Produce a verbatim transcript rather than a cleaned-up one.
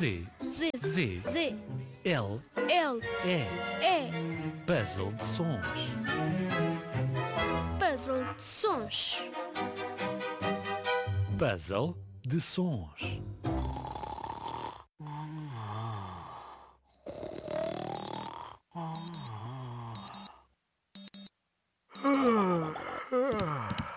Z, Z, Z, Z, L, L, E. E, Puzzle de sons. puzzle de sons. Puzzle de sons. Ah, ah.